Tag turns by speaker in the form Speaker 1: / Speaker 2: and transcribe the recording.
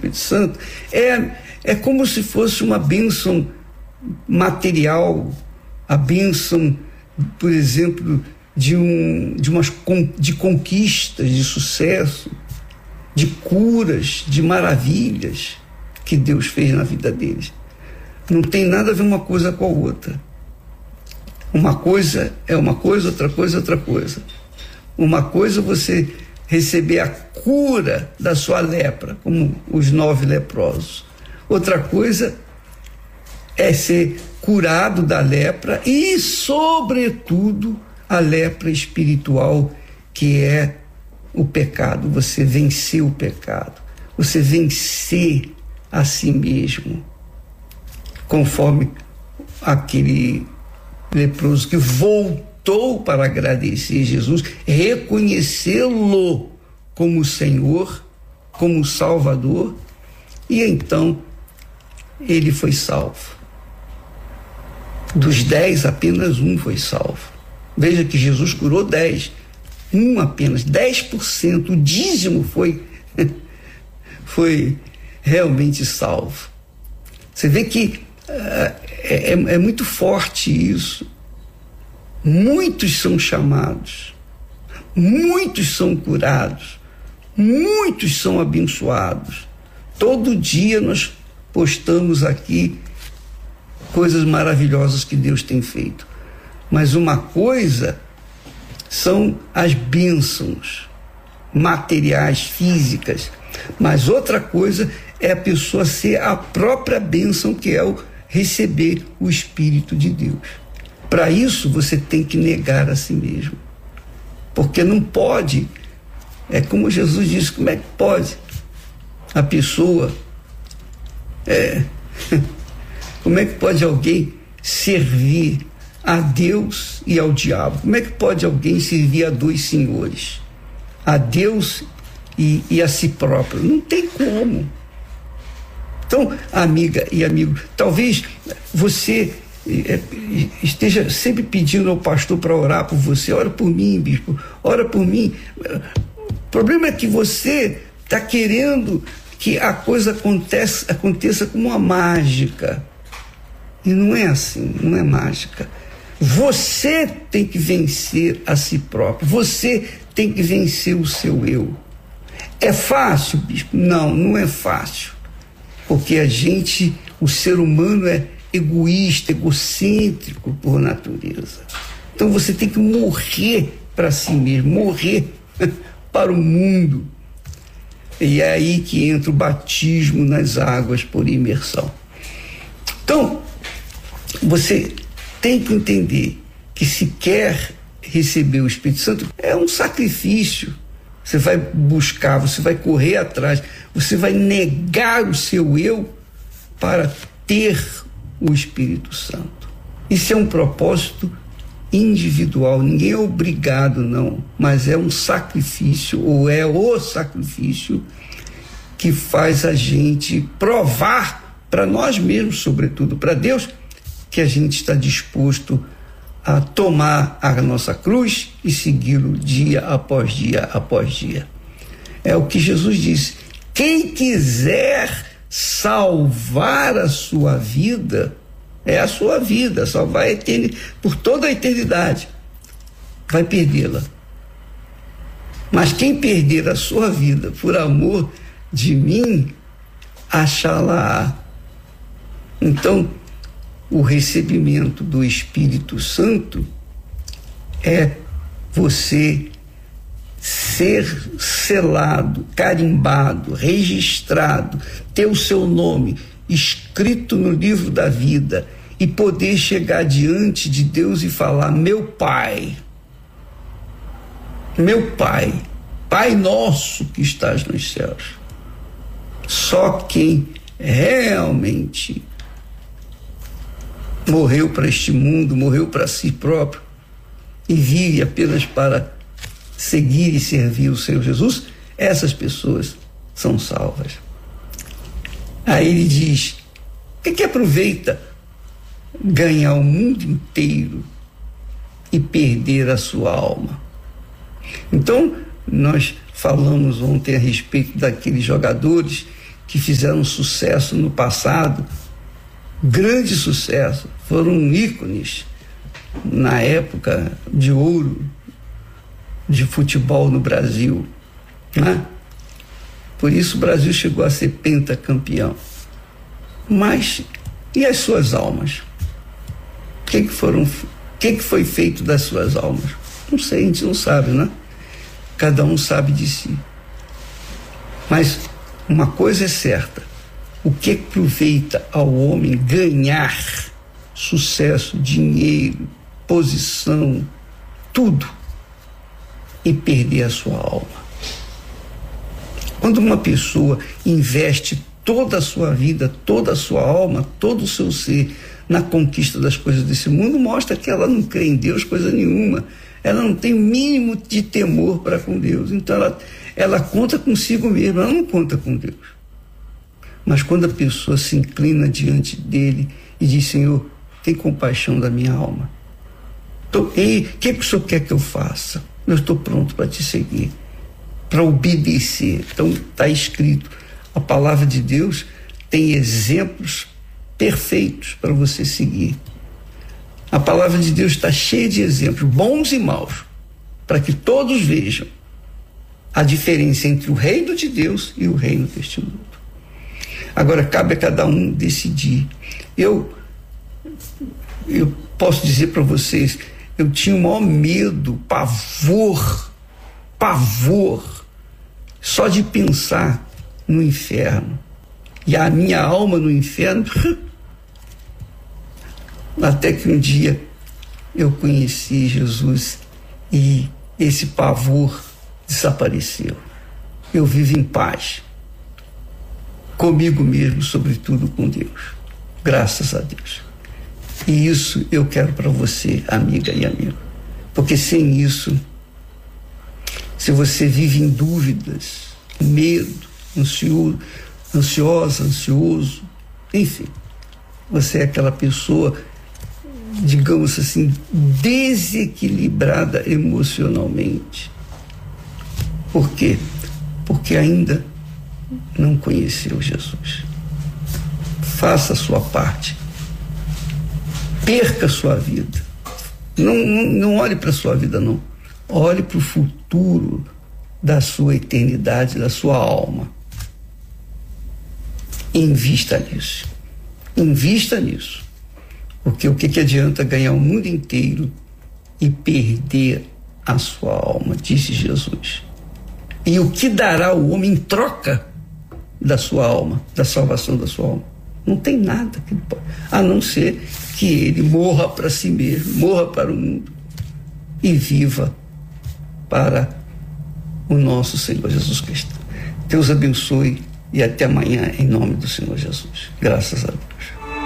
Speaker 1: Espírito Santo é como se fosse uma bênção material, a bênção, por exemplo, de conquistas, de sucesso, de curas, de maravilhas que Deus fez na vida deles. Não tem nada a ver uma coisa com a outra. Uma coisa é uma coisa, outra coisa é outra coisa. Uma coisa é você receber a cura da sua lepra, como os 9 leprosos. Outra coisa é ser curado da lepra e, sobretudo, a lepra espiritual, que é o pecado. Você vencer o pecado, você vencer a si mesmo, conforme aquele leproso que voltou para agradecer Jesus, reconhecê-lo como Senhor, como Salvador, e então ele foi salvo. Dos 10, apenas um foi salvo. Veja que Jesus curou 10, apenas 10%, o dízimo foi realmente salvo. Você vê que é muito forte isso. Muitos são chamados, muitos são curados, muitos são abençoados. Todo dia nós postamos aqui coisas maravilhosas que Deus tem feito. Mas uma coisa são as bênçãos materiais, físicas, mas outra coisa é a pessoa ser a própria bênção, que é o receber o Espírito de Deus. Para isso você tem que negar a si mesmo, porque não pode, é como Jesus disse, como é que pode a pessoa como é que pode alguém servir a Deus e ao diabo? Como é que pode alguém servir a 2 senhores? A Deus e a si próprio? Não tem como. Então, amiga e amigo, talvez você esteja sempre pedindo ao pastor para orar por você. Ora por mim, bispo, ora por mim. O problema é que você está querendo que a coisa aconteça como uma mágica. E não é assim, não é mágica. Você tem que vencer a si próprio, você tem que vencer o seu eu. É fácil, bispo? Não, não é fácil. Porque o ser humano é egoísta, egocêntrico por natureza. Então você tem que morrer para si mesmo, morrer para o mundo. E é aí que entra o batismo nas águas por imersão. Então, você tem que entender que se quer receber o Espírito Santo, é um sacrifício. Você vai buscar, você vai correr atrás, você vai negar o seu eu para ter o Espírito Santo. Isso é um propósito individual, ninguém é obrigado, não, mas é um sacrifício, ou é o sacrifício que faz a gente provar para nós mesmos, sobretudo para Deus, que a gente está disposto a tomar a nossa cruz e segui-lo dia após dia após dia. É o que Jesus disse: quem quiser salvar a sua vida, é a sua vida, salvar a eternidade, por toda a eternidade, vai perdê-la. Mas quem perder a sua vida por amor de mim, achá-la-á. Então, o recebimento do Espírito Santo é você ser selado, carimbado, registrado, ter o seu nome escrito no livro da vida e poder chegar diante de Deus e falar: meu Pai, Pai nosso que estás nos céus. Só quem realmente morreu para este mundo, morreu para si próprio e vive apenas para seguir e servir o Senhor Jesus, essas pessoas são salvas. Aí ele diz: o que aproveita ganhar o mundo inteiro e perder a sua alma? Então, nós falamos ontem a respeito daqueles jogadores que fizeram sucesso no passado, grande sucesso, foram ícones na época de ouro de futebol no Brasil, né? Por isso o Brasil chegou a ser pentacampeão. Mas e as suas almas? O que foi feito das suas almas? Não sei, a gente não sabe, né? Cada um sabe de si. Mas uma coisa é certa: o que aproveita ao homem ganhar sucesso, dinheiro, posição, tudo, e perder a sua alma? Quando uma pessoa investe toda a sua vida, toda a sua alma, todo o seu ser na conquista das coisas desse mundo, mostra que ela não crê em Deus coisa nenhuma. Ela não tem o mínimo de temor para com Deus. Então ela conta consigo mesma, ela não conta com Deus. Mas quando a pessoa se inclina diante dele e diz: Senhor, tem compaixão da minha alma. E o que o Senhor quer que eu faça? Eu estou pronto para te seguir, para obedecer. Então está escrito, a palavra de Deus tem exemplos perfeitos para você seguir. A palavra de Deus está cheia de exemplos, bons e maus, para que todos vejam a diferença entre o reino de Deus e o reino deste mundo. Agora, cabe a cada um decidir. Eu posso dizer para vocês, eu tinha o maior medo, pavor, só de pensar no inferno. E a minha alma no inferno, até que um dia eu conheci Jesus e esse pavor desapareceu. Eu vivo em paz, comigo mesmo, sobretudo com Deus. Graças a Deus. E isso eu quero para você, amiga e amigo. Porque sem isso, se você vive em dúvidas, medo, ansioso, enfim, você é aquela pessoa, digamos assim, desequilibrada emocionalmente. Por quê? Porque ainda não conheceu Jesus. Faça a sua parte. Perca a sua vida. Não olhe para a sua vida, não. Olhe para o futuro da sua eternidade, da sua alma. Invista nisso. Invista nisso. Porque o que adianta ganhar o mundo inteiro e perder a sua alma, disse Jesus. E o que dará o homem em troca da sua alma, da salvação da sua alma? Não tem nada que ele pode, a não ser que ele morra para si mesmo, morra para o mundo e viva para o nosso Senhor Jesus Cristo. Deus abençoe e até amanhã, em nome do Senhor Jesus. Graças a Deus.